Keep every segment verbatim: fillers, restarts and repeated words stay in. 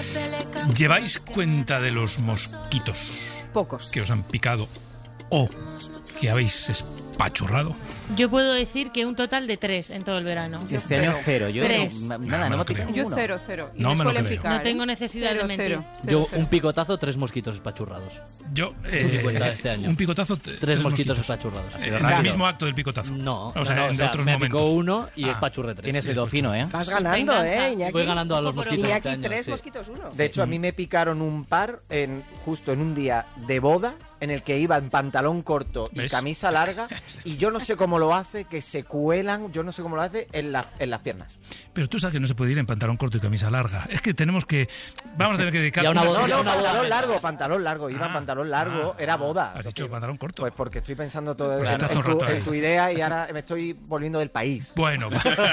¿Lleváis cuenta de los mosquitos? Pocos. Que os han picado o que habéis espachurrado. Yo puedo decir que un total de tres en todo el verano. Yo este año cero. Yo Tres. No, No, nada, no no me lo ha picado creo. Yo ninguno. cero, cero. Y No me lo suelen creo. picar, No tengo ¿eh? necesidad Cero, de mentir. cero, cero, Yo cero. un picotazo, tres mosquitos espachurrados. Yo, eh, cuenta este año. un picotazo, t- Tres mosquitos espachurrados. Eh, Así, en rápido. el mismo acto del picotazo. No, o sea, no, no, en o sea, otros me momentos. picó uno y Ah. espachurré tres. Tienes oído fino, ¿eh? Vas ganando, Venganza. ¿eh, Iñaki? Voy ganando a los Poco, pero mosquitos Iñaki, este año, tres sí. mosquitos uno. De hecho, a mí me picaron un par en, justo en un día de boda en el que iba en pantalón corto y ¿Ves? camisa larga y yo no sé cómo lo hace, que se cuelan, yo no sé cómo lo hace en, la- en las piernas. Pero tú sabes que no se puede ir en pantalón corto y camisa larga. Es que tenemos que... Vamos a tener que dedicar... Y a una unas- boda- No, no, una boda pantalón menos. largo, pantalón largo, iba en Ah, pantalón largo, ah, era boda. Has dicho Entonces, pantalón corto. Pues porque estoy pensando todo Porque en, estás en todo el tu, rato ahí. en tu idea y ahora me estoy volviendo del país. Bueno,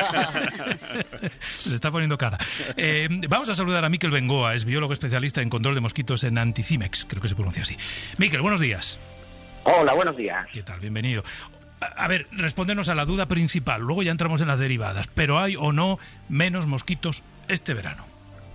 se le está poniendo cara. Eh, vamos a saludar a Miquel Bengoa, es biólogo especialista en control de mosquitos en Anticimex, creo que se pronuncia así. Miquel, buenos días. Hola, buenos días. ¿Qué tal? Bienvenido. A, a ver, respóndenos a la duda principal, luego ya entramos en las derivadas, pero ¿hay o no menos mosquitos este verano?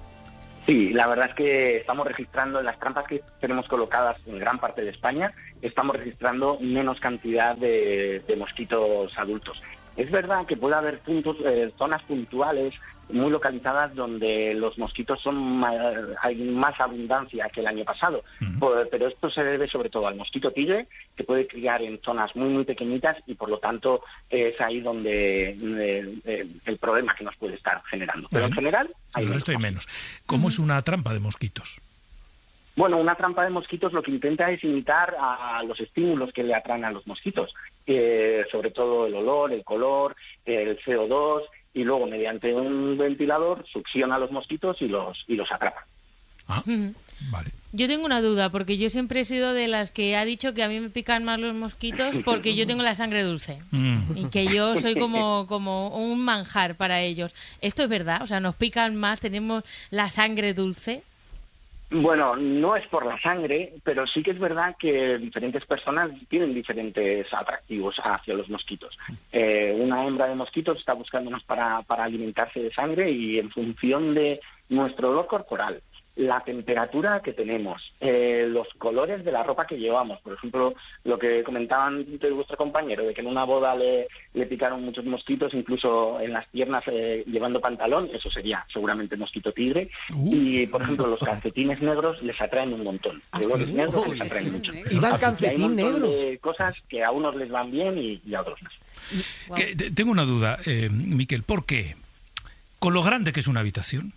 Sí, la verdad es que estamos registrando en las trampas que tenemos colocadas en gran parte de España, estamos registrando menos cantidad de, de mosquitos adultos. Es verdad que puede haber puntos, eh, zonas puntuales muy localizadas donde los mosquitos son ma- hay más abundancia que el año pasado, Ujú. Por- pero esto se debe sobre todo al mosquito tigre, que puede criar en zonas muy muy pequeñitas y por lo tanto eh, es ahí donde eh, eh, el problema que nos puede estar generando. Pero en Bien. general hay El menos resto hay menos. ¿Cómo es una trampa de mosquitos? Bueno, una trampa de mosquitos lo que intenta es imitar a los estímulos que le atraen a los mosquitos, eh, sobre todo el olor, el color, el C O dos, y luego mediante un ventilador succiona a los mosquitos y los y los atrapa. Ah, Ujú. vale. Yo tengo una duda, porque yo siempre he sido de las que ha dicho que a mí me pican más los mosquitos porque yo tengo la sangre dulce. Mm. Y que yo soy como, como un manjar para ellos. ¿Esto es verdad? O sea, ¿nos pican más? ¿Tenemos la sangre dulce? Bueno, no es por la sangre, pero sí que es verdad que diferentes personas tienen diferentes atractivos hacia los mosquitos. Eh, una hembra de mosquitos está buscándonos para, para alimentarse de sangre y en función de nuestro olor corporal, la temperatura que tenemos, eh, los colores de la ropa que llevamos. Por ejemplo, lo que comentaban de vuestro compañero, de que en una boda le, le picaron muchos mosquitos, incluso en las piernas eh, llevando pantalón, eso sería seguramente mosquito tigre. Uh. Y, por ejemplo, los calcetines negros les atraen un montón. ¿Ah, Colores sí? negros Uy. les atraen mucho. Iba en Y hay un calcetín montón negro. de cosas que a unos les van bien y, y a otros no. Que- te- tengo una duda, eh, Miquel. ¿Por qué? Con lo grande que es una habitación,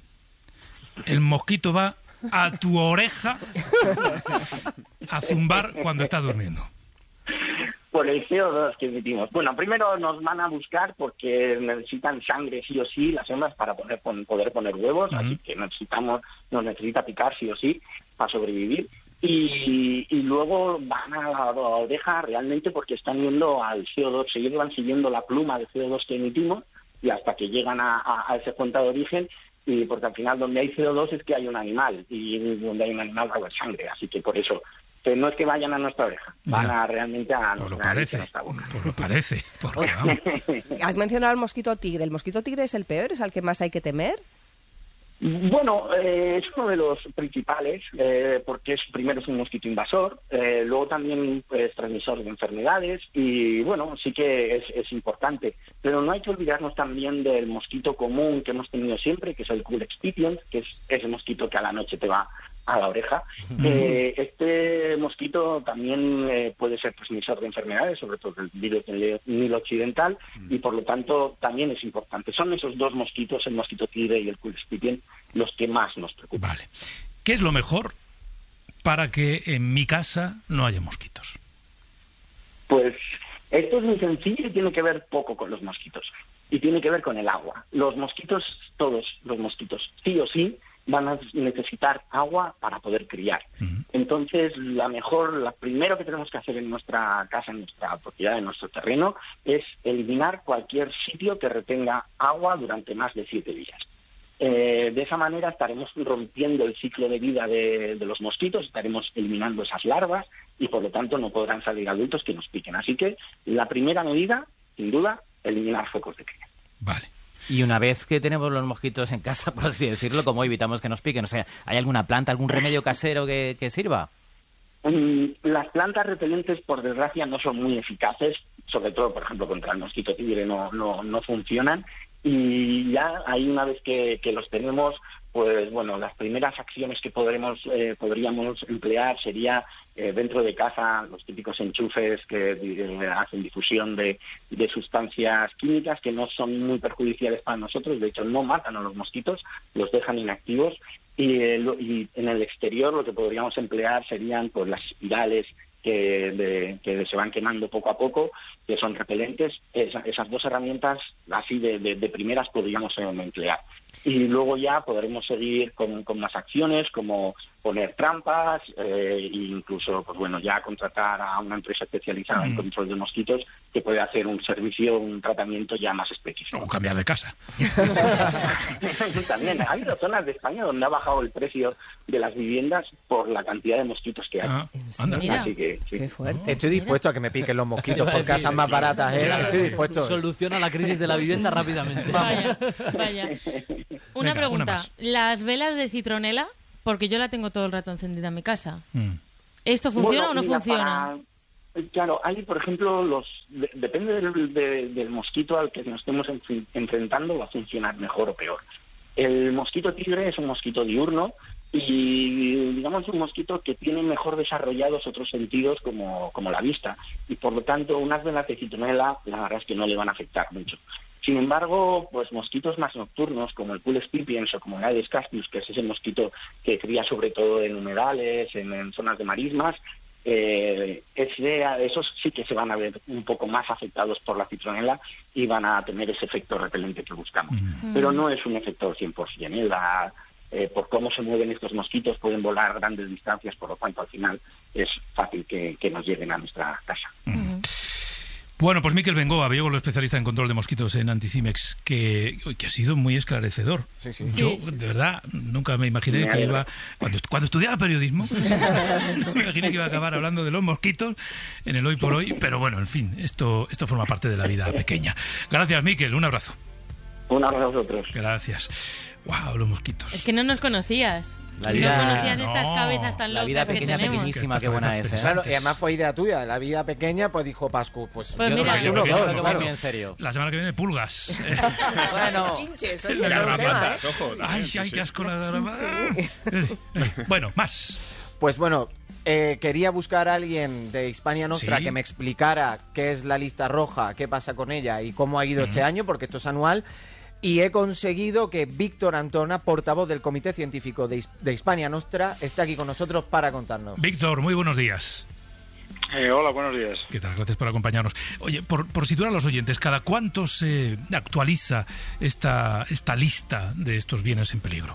el mosquito va a tu oreja a zumbar cuando estás durmiendo. Por el C O dos que emitimos. Bueno, primero nos van a buscar porque necesitan sangre sí o sí las hembras para poder, pon- poder poner huevos, Ujú. así que necesitamos, nos necesita picar sí o sí para sobrevivir. Y, y luego van a la oreja realmente porque están yendo al C O dos, se van siguiendo la pluma de C O dos que emitimos y hasta que llegan a, a, a ese cuenta de origen, y porque al final donde hay C O dos es que hay un animal y donde hay un animal va a haber sangre, así que por eso que no es que vayan a nuestra oreja, van Ya. a realmente a Pues lo nuestra nariz y parece, a nuestra boca. pues lo parece. Porque, vamos, Has mencionado al mosquito tigre. ¿El mosquito tigre es el peor? ¿Es al que más hay que temer? Bueno, eh, es uno de los principales, eh, porque es, primero es un mosquito invasor, eh, luego también es transmisor de enfermedades y bueno, sí que es, es importante. Pero no hay que olvidarnos también del mosquito común que hemos tenido siempre, que es el Culex pipiens, que es ese mosquito que a la noche te va a la oreja. Eh, este mosquito también eh, puede ser transmisor de enfermedades, sobre todo el virus del Nilo occidental, y por lo tanto también es importante. Son esos dos mosquitos, el mosquito tigre y el Culex pipiens, los que más nos preocupan. vale. ¿Qué es lo mejor para que en mi casa no haya mosquitos? Pues esto es muy sencillo y tiene que ver poco con los mosquitos. Y tiene que ver con el agua. Los mosquitos, todos los mosquitos, sí o sí, van a necesitar agua para poder criar. Ujú. Entonces, la mejor, la primero que tenemos que hacer en nuestra casa, en nuestra propiedad, en nuestro terreno, es eliminar cualquier sitio que retenga agua durante más de siete días. Eh, de esa manera estaremos rompiendo el ciclo de vida de, de los mosquitos, estaremos eliminando esas larvas y por lo tanto no podrán salir adultos que nos piquen. Así que la primera medida, sin duda, eliminar focos de cría. Vale. Y una vez que tenemos los mosquitos en casa, por así decirlo, ¿cómo evitamos que nos piquen? O sea, ¿hay alguna planta, algún remedio casero que, que sirva? Las plantas repelentes, por desgracia, no son muy eficaces, sobre todo, por ejemplo, contra el mosquito tigre no, no, no funcionan. Y ya ahí, una vez que, que los tenemos, pues bueno, las primeras acciones que podremos, eh, podríamos emplear sería eh, dentro de casa los típicos enchufes que eh, hacen difusión de, de sustancias químicas que no son muy perjudiciales para nosotros, de hecho no matan a los mosquitos, los dejan inactivos. Y, eh, y en el exterior lo que podríamos emplear serían pues las espirales que, de, que se van quemando poco a poco, que son repelentes. Esa, esas dos herramientas así de, de, de primeras podríamos emplear. Y luego ya podremos seguir con, con más acciones como poner trampas eh, e incluso pues bueno ya contratar a una empresa especializada mm. en control de mosquitos que puede hacer un servicio, un tratamiento ya más específico. O cambiar de casa. También ha habido zonas de España donde ha bajado el precio de las viviendas por la cantidad de mosquitos que hay. Ah, anda. Así que, sí. Qué fuerte. Estoy dispuesto a que me piquen los mosquitos por casas más baratas, ¿eh? Estoy dispuesto. Soluciona la crisis de la vivienda rápidamente. Vaya, vaya. Una Venga, pregunta. una más. ¿Las velas de citronela? Porque yo la tengo todo el rato encendida en mi casa. Mm. ¿Esto funciona Bueno, o no mira, funciona? para- Claro, hay, por ejemplo, los de- depende del, de- del mosquito al que nos estemos en- enfrentando, va a funcionar mejor o peor. El mosquito tigre es un mosquito diurno y, digamos, un mosquito que tiene mejor desarrollados otros sentidos como, como la vista. Y, por lo tanto, unas velas de citronela, la verdad es que no le van a afectar mucho. Sin embargo, pues mosquitos más nocturnos, como el Culex pipiens o como el Aedes castius, que es ese mosquito que cría sobre todo en humedales, en, en zonas de marismas, eh, ese, esos sí que se van a ver un poco más afectados por la citronela y van a tener ese efecto repelente que buscamos. Mm. Pero no es un efecto cien por ciento. ¿eh? La, eh, por cómo se mueven estos mosquitos, pueden volar grandes distancias, por lo tanto, al final es fácil que, que nos lleguen a nuestra casa. Ujú. Bueno, pues Miquel Bengoa, biólogo especialista en control de mosquitos en Anticimex, que, que ha sido muy esclarecedor. Sí, sí. Yo, Sí. de verdad, nunca me imaginé Me que alegro. iba... Cuando, cuando estudiaba periodismo, no me imaginé que iba a acabar hablando de los mosquitos en el Hoy por Hoy, pero bueno, en fin, esto, esto forma parte de la vida pequeña. Gracias, Miquel, un abrazo. Un abrazo a vosotros. Gracias. Wow, los mosquitos. Es que no nos conocías. La no vida- conocías estas no. cabezas tan La locas vida que pequeña, tenemos. pequeñísima, Que qué buena estas es, ¿eh? Claro, y además fue idea tuya. La vida pequeña, pues dijo Pascu, pues, Pues yo mira. creo que uno, Yo dos, creo que claro. Muy en serio. La semana que viene, pulgas. Bueno, Chinches, El oye, de las no tema, garrapatas, ¿eh? ojo. Ay, Sí, ay, sí. qué asco la garrapata. Bueno, más. Pues bueno, eh, quería buscar a alguien de Hispania Nostra Sí. que me explicara qué es la lista roja, qué pasa con ella y cómo ha ido este año, porque esto es anual. Y he conseguido que Víctor Antona, portavoz del Comité Científico de, His- de Hispania Nostra, esté aquí con nosotros para contarnos. Víctor, muy buenos días. Eh, hola, buenos días. ¿Qué tal? Gracias por acompañarnos. Oye, por, por situar a los oyentes, ¿cada cuánto se actualiza esta, esta lista de estos bienes en peligro?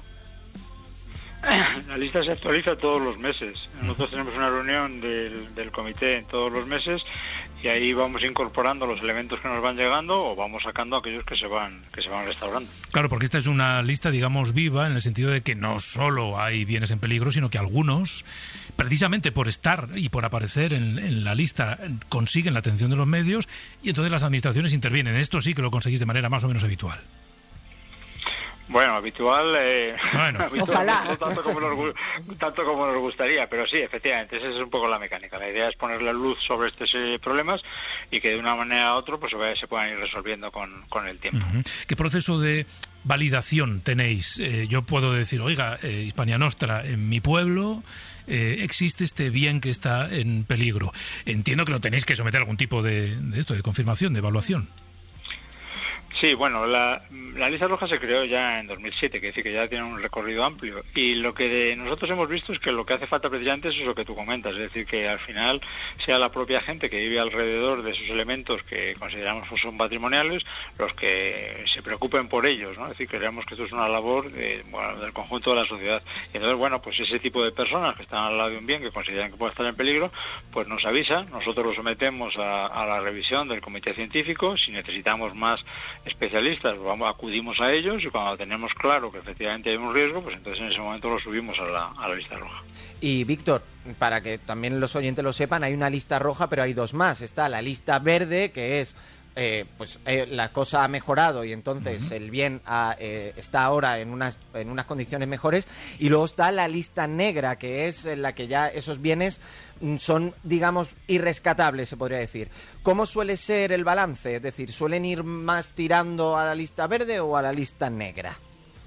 La lista se actualiza todos los meses. Nosotros tenemos una reunión del, del comité en todos los meses y ahí vamos incorporando los elementos que nos van llegando o vamos sacando aquellos que se van que se van restaurando. Claro, porque esta es una lista, digamos, viva en el sentido de que no solo hay bienes en peligro, sino que algunos, precisamente por estar y por aparecer en, en la lista, consiguen la atención de los medios y entonces las administraciones intervienen. Esto sí que lo conseguís de manera más o menos habitual. Bueno, habitual, eh, Bueno. habitual, Ojalá. no tanto como, nos, gu- tanto como nos gustaría, pero sí, efectivamente, esa es un poco la mecánica. La idea es poner la luz sobre estos eh, problemas y que de una manera a otra pues, se, vaya- se puedan ir resolviendo con, con el tiempo. Ujú. ¿Qué proceso de validación tenéis? Eh, yo puedo decir, oiga, eh, Hispania Nostra, en mi pueblo eh, existe este bien que está en peligro. Entiendo que no tenéis que someter algún tipo de, de esto, de confirmación, de evaluación. Sí, bueno, la, la lista roja se creó ya en dos mil siete, que decir que ya tiene un recorrido amplio. Y lo que de nosotros hemos visto es que lo que hace falta precisamente es eso que tú comentas, es decir, que al final sea la propia gente que vive alrededor de esos elementos que consideramos que son patrimoniales los que se preocupen por ellos, ¿no? Es decir, creemos que esto es una labor de, bueno, del conjunto de la sociedad. Y entonces, bueno, pues ese tipo de personas que están al lado de un bien que consideran que puede estar en peligro, pues nos avisan, nosotros lo sometemos a, a la revisión del comité científico, si necesitamos más especialistas, vamos, acudimos a ellos y cuando tenemos claro que efectivamente hay un riesgo, pues entonces en ese momento lo subimos a la, a la lista roja. Y Víctor, para que también los oyentes lo sepan, hay una lista roja, pero hay dos más. Está la lista verde, que es eh, pues eh, la cosa ha mejorado y entonces uh-huh. el bien ha, eh, está ahora en unas, en unas condiciones mejores. Y luego está la lista negra, que es en la que ya esos bienes son, digamos, irrescatables, se podría decir. ¿Cómo suele ser el balance? Es decir, ¿suelen ir más tirando a la lista verde o a la lista negra?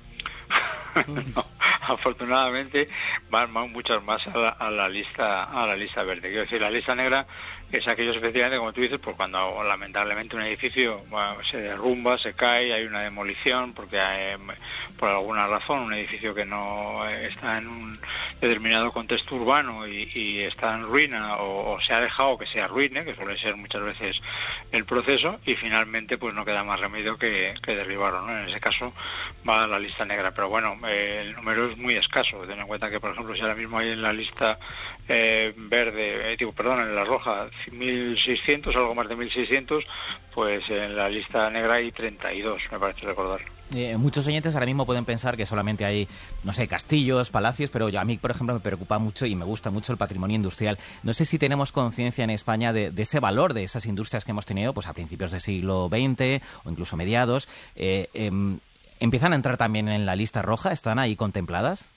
No, afortunadamente van, van muchas más a la, a la lista a la lista verde. Quiero decir, la lista negra es aquellos, efectivamente, como tú dices, pues cuando lamentablemente un edificio bueno, se derrumba, se cae, hay una demolición porque hay, por alguna razón un edificio que no está en un determinado contexto urbano y, y está en ruina o, o se ha dejado que se arruine, que suele ser muchas veces el proceso, y finalmente pues no queda más remedio que, que derribarlo, ¿no? En ese caso va a la lista negra, pero bueno, eh, el número es muy escaso. Ten en cuenta que, por ejemplo, si ahora mismo hay en la lista eh, verde, eh, digo, perdón, en la roja mil seiscientos, algo más de mil seiscientos, pues en la lista negra hay treinta y dos, me parece recordar. Eh, muchos oyentes ahora mismo pueden pensar que solamente hay, no sé, castillos, palacios, pero yo, a mí, por ejemplo, me preocupa mucho y me gusta mucho el patrimonio industrial. No sé si tenemos conciencia en España de, de ese valor de esas industrias que hemos tenido pues a principios del siglo veinte o incluso mediados. Eh, eh, ¿Empiezan a entrar también en la lista roja? ¿Están ahí contempladas?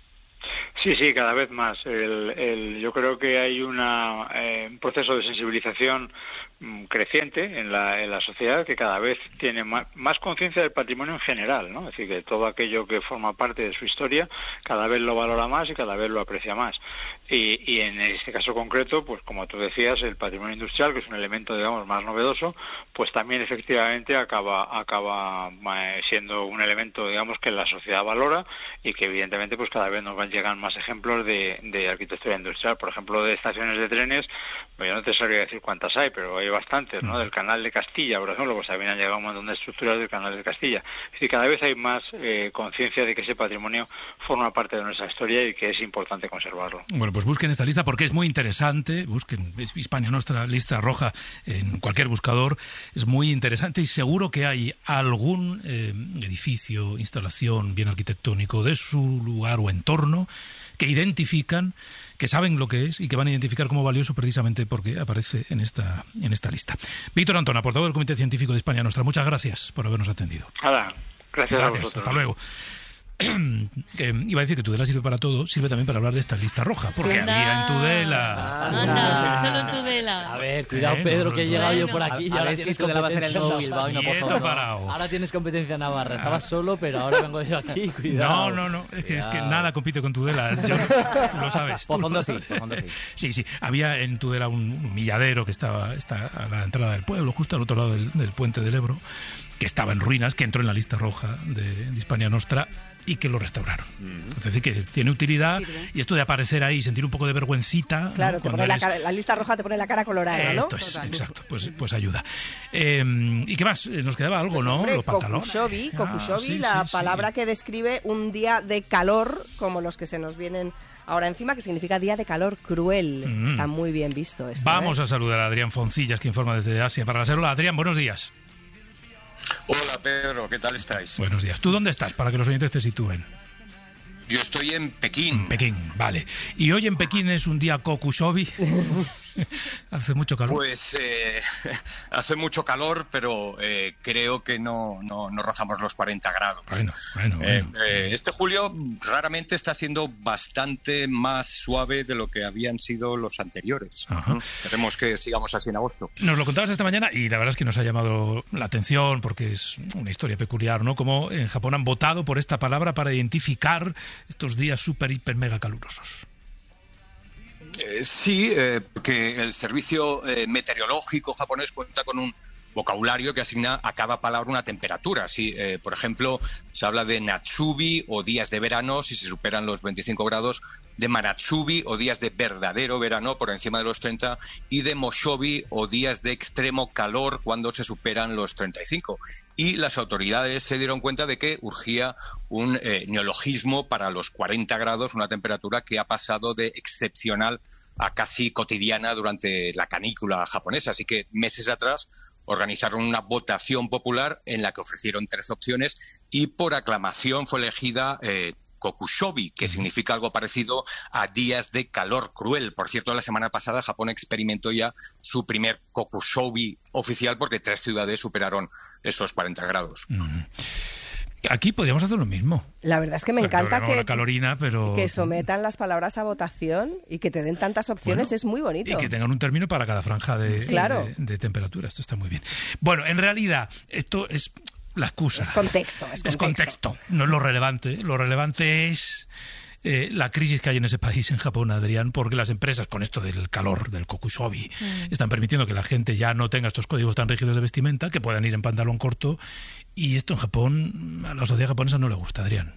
Sí, sí, cada vez más. El, el, yo creo que hay una, eh, un proceso de sensibilización mm, creciente en la, en la sociedad que cada vez tiene más, más conciencia del patrimonio en general, ¿no? Es decir, que todo aquello que forma parte de su historia cada vez lo valora más y cada vez lo aprecia más. Y, y en este caso concreto, pues como tú decías, el patrimonio industrial, que es un elemento, digamos, más novedoso, pues también efectivamente acaba, acaba eh, siendo un elemento, digamos, que la sociedad valora y que evidentemente pues cada vez nos van llegando más ejemplos de, de arquitectura industrial. Por ejemplo, de estaciones de trenes, pues yo no te sabría decir cuántas hay, pero hay bastantes, ¿no? Del Canal de Castilla, por ejemplo, pues también han llegado un montón de estructuras del Canal de Castilla. Es decir, cada vez hay más eh, conciencia de que ese patrimonio forma parte de nuestra historia y que es importante conservarlo. Bueno, pues busquen esta lista porque es muy interesante. Busquen Hispania Nostra, lista roja, en cualquier buscador. Es muy interesante y seguro que hay algún eh, edificio, instalación, bien arquitectónico de su lugar o entorno que identifican, que saben lo que es y que van a identificar como valioso precisamente porque aparece en esta en esta lista. Víctor Antona, portavoz del Comité Científico de Hispania Nostra, muchas gracias por habernos atendido. Nada, gracias, gracias a vosotros. Hasta luego. Eh, iba a decir que Tudela sirve para todo, sirve también para hablar de esta lista roja, porque Anda. había en Tudela. Anda, solo en Tudela. A ver, cuidado, Eh, Pedro, no, que he no, llegado no. yo por aquí y A ahora ver si tienes Tudela va a ser el nuevo competencia Bilbao y no Quieto, Pozo. parado. Ahora tienes competencia navarra. Estabas solo, pero ahora vengo yo aquí. Cuidado. No, no, no, es que, es que Cuidado. nada compite con Tudela. Yo, tú lo sabes. tú Pozondo lo sí, sabes. Pozondo sí. Sí, sí. Había en Tudela un, un milladero que estaba está a la entrada del pueblo, justo al otro lado del, del puente del Ebro, que estaba en ruinas, que entró en la lista roja de, de Hispania Nostra y que lo restauraron. Mm. Es decir, que tiene utilidad. Sirve. Y esto de aparecer ahí, sentir un poco de vergüencita. Claro, ¿no? te pone la, cara, la lista roja te pone la cara colorada, ¿no? Esto es, exacto, pues, pues ayuda. Eh, ¿Y qué más? Nos quedaba algo, ¿no? Hombre, Los pantalones. Kokushobi, Kokushobi, Ah, sí, la sí, palabra sí. que describe un día de calor como los que se nos vienen ahora encima, que significa día de calor cruel. Mm. Está muy bien visto esto. Vamos ¿eh? a saludar a Adrián Foncillas, que informa desde Asia para la Ser. Hola, Adrián, buenos días. Hola, Pedro, ¿qué tal estáis? Buenos días. ¿Tú dónde estás? Para que los oyentes te sitúen. Yo estoy en Pekín. Pekín, vale. ¿Y hoy en Pekín es un día Kokushobi? Hace mucho calor. Pues eh, hace mucho calor, pero eh, creo que no, no, no rozamos los cuarenta grados. Bueno, bueno, eh, bueno. Eh, este julio raramente está siendo bastante más suave de lo que habían sido los anteriores. Ajá. Esperemos que sigamos así en agosto. Nos lo contabas esta mañana y la verdad es que nos ha llamado la atención porque es una historia peculiar, ¿no? Como en Japón han votado por esta palabra para identificar estos días súper, hiper, mega calurosos. Eh, sí, eh, porque el servicio eh, meteorológico japonés cuenta con un vocabulario que asigna a cada palabra una temperatura. Sí, eh, por ejemplo, se habla de Natsubi o días de verano si se superan los veinticinco grados, de Manatsubi o días de verdadero verano por encima de los treinta y de Moshobi o días de extremo calor cuando se superan los treinta y cinco. Y las autoridades se dieron cuenta de que urgía un eh, neologismo para los cuarenta grados, una temperatura que ha pasado de excepcional a casi cotidiana durante la canícula japonesa. Así que meses atrás organizaron una votación popular en la que ofrecieron tres opciones y por aclamación fue elegida eh, kokushobi, que significa algo parecido a días de calor cruel. Por cierto, la semana pasada Japón experimentó ya su primer kokushobi oficial porque tres ciudades superaron esos cuarenta grados. Mm. Aquí podríamos hacer lo mismo. La verdad es que me encanta no que, la calorina, pero... que sometan las palabras a votación y que te den tantas opciones, bueno, es muy bonito. Y que tengan un término para cada franja de, claro. de, de temperatura. Esto está muy bien. Bueno, en realidad, esto es la excusa. Es contexto. Es contexto, es contexto. No es lo relevante. Lo relevante es... Eh, la crisis que hay en ese país, en Japón, Adrián, porque las empresas, con esto del calor, del kokushobi, mm. están permitiendo que la gente ya no tenga estos códigos tan rígidos de vestimenta, que puedan ir en pantalón corto, y esto en Japón, a la sociedad japonesa no le gusta, Adrián.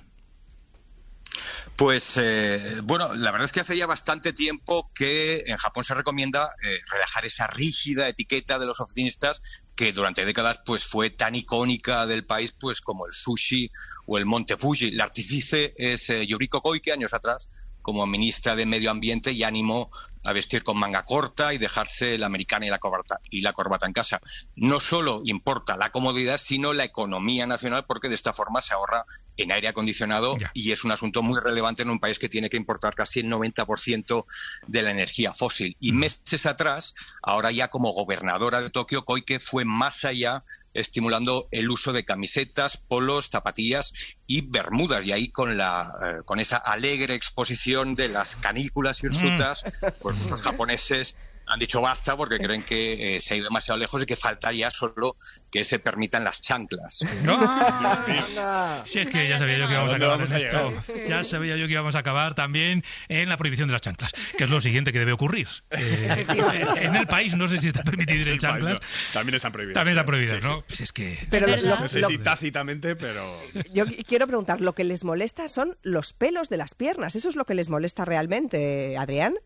Pues, eh, bueno, la verdad es que hace ya bastante tiempo que en Japón se recomienda eh, relajar esa rígida etiqueta de los oficinistas que durante décadas pues fue tan icónica del país pues como el sushi o el Monte Fuji. La artífice es eh, Yuriko Koike, años atrás, como ministra de Medio Ambiente, y animó a vestir con manga corta y dejarse la americana y la corbata, y la corbata en casa. No solo importa la comodidad, sino la economía nacional, porque de esta forma se ahorra en aire acondicionado ya. Y es un asunto muy relevante en un país que tiene que importar casi el noventa por ciento de la energía fósil. Y mm. meses atrás, ahora ya como gobernadora de Tokio, Koike fue más allá, estimulando el uso de camisetas, polos, zapatillas y bermudas. Y ahí con la eh, con esa alegre exposición de las canículas hirsutas, mm. pues muchos japoneses han dicho basta porque creen que eh, se ha ido demasiado lejos y que faltaría solo que se permitan las chanclas. No, no. Si es que ya sabía yo que íbamos a acabar en esto. Ya sabía yo que íbamos a acabar también en la prohibición de las chanclas, que es lo siguiente que debe ocurrir. Eh, en el país no sé si está permitido ir en chanclas. No, también están prohibidas. También están prohibidas, sí, ¿no? sí. Pues es que... Pero lo, lo, no sé lo, si tácitamente, pero... Yo quiero preguntar, lo que les molesta son los pelos de las piernas. ¿Eso es lo que les molesta realmente, Adrián?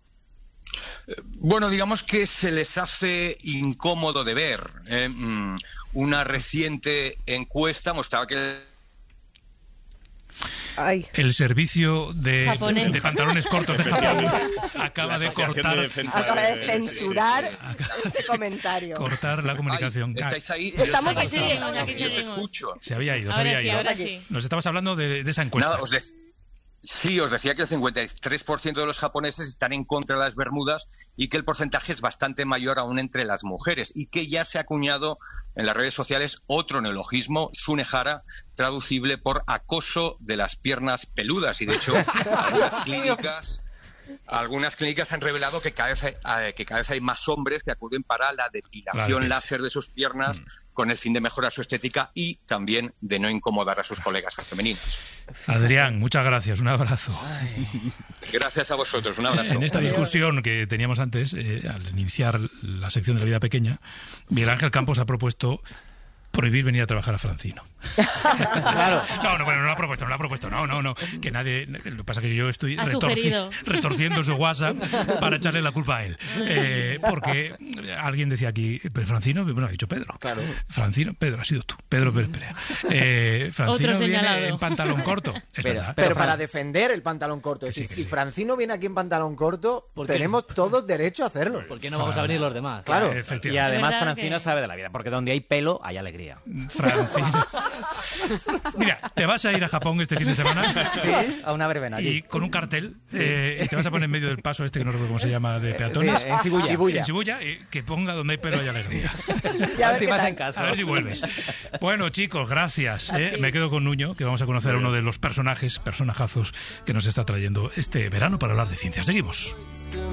Bueno, digamos que se les hace incómodo de ver. ¿eh? Una reciente encuesta mostraba que Ay. el servicio de, de, de pantalones cortos de Japón acaba de cortar de acaba de censurar sí, sí. este comentario, cortar la comunicación. Ay, ¿estáis ahí? Estamos aquí, seguimos, aquí yo os escucho. Se había ido, se ahora había sí, ido. ahora sí. Nos estabas hablando de, de esa encuesta. Nada, os des... Sí, os decía que el cincuenta y tres por ciento de los japoneses están en contra de las bermudas y que el porcentaje es bastante mayor aún entre las mujeres, y que ya se ha acuñado en las redes sociales otro neologismo, sunehara, traducible por acoso de las piernas peludas. Y de hecho, algunas clínicas... Algunas clínicas han revelado que cada vez hay, eh, que cada vez hay más hombres que acuden para la depilación claro. láser de sus piernas mm. con el fin de mejorar su estética y también de no incomodar a sus colegas femeninas. Adrián, muchas gracias, un abrazo. Ay. Gracias a vosotros, un abrazo. En esta discusión que teníamos antes, eh, al iniciar la sección de la vida pequeña, Miguel Ángel Campos ha propuesto prohibir venir a trabajar a Francino. Claro. No, no, bueno, no lo ha propuesto, no lo ha propuesto, no, no, no. Que nadie. Lo que pasa es que yo estoy retorci retorciendo su WhatsApp para echarle la culpa a él. Eh, porque alguien decía aquí, pero Francino, bueno, ha dicho Pedro. Claro. Francino, Pedro, ha sido tú, Pedro Pérez Perea. Eh, Francino viene en pantalón corto. Es pero, verdad. Pero, pero para defender el pantalón corto. Es decir, sí, si sí. Francino viene aquí en pantalón corto, tenemos todos derecho a hacerlo. ¿Por qué no vamos a venir los demás? Claro. Y además Francino que... sabe de la vida, porque donde hay pelo hay alegría. Francino. Mira, te vas a ir a Japón este fin de semana. Sí, a una verbena. Y con un cartel. Sí. Eh, y te vas a poner en medio del paso este que no recuerdo cómo se llama, de peatones. Sí, en Shibuya. Shibuya. En Shibuya, eh, que ponga donde hay pelo y alegría. Y a ver si vas en casa. A ver si vuelves. Bueno, chicos, gracias. Eh. Me quedo con Nuño, que vamos a conocer a uno de los personajes, personajazos que nos está trayendo este verano para hablar de ciencia. Seguimos.